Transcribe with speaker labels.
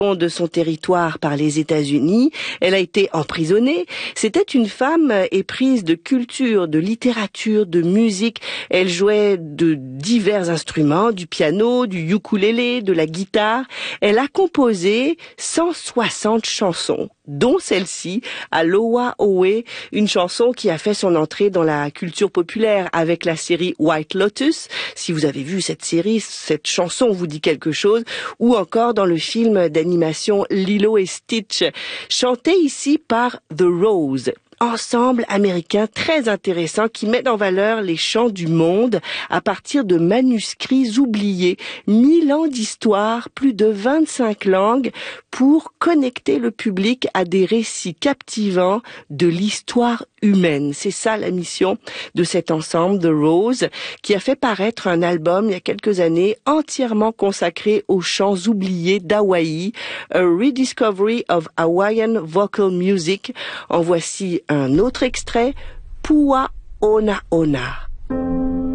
Speaker 1: de son territoire par les États-Unis. Elle a été emprisonnée. C'était une femme éprise de culture, de littérature, de musique. Elle jouait de divers instruments, du piano, du ukulélé, de la guitare. Elle a composé 160 chansons, dont celle-ci, Aloha Oe, une chanson qui a fait son entrée dans la culture populaire avec la série White Lotus. Si vous avez vu cette série, cette chanson vous dit quelque chose, ou encore dans le film d'animation Lilo et Stitch, chanté ici par The Rose. Ensemble américain très intéressant qui met en valeur les chants du monde à partir de manuscrits oubliés. 1000 ans d'histoire, plus de 25 langues pour connecter le public à des récits captivants de l'histoire humaine. C'est ça la mission de cet ensemble, The Rose, qui a fait paraître un album il y a quelques années entièrement consacré aux chants oubliés d'Hawaï, A Rediscovery of Hawaiian Vocal Music. En voici un autre extrait, Pua Ona Ona.